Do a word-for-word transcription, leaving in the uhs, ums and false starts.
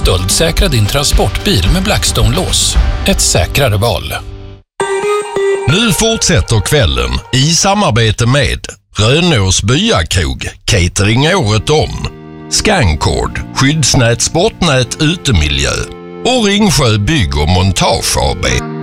Stöldsäkra din transportbil med Blackstone-lås. Ett säkrare val. Nu fortsätter kvällen i samarbete med Rönås Byakrog, catering året om, Scancord, skyddsnät, sportnät, utemiljö och Ringsjö Bygg och Montage A B.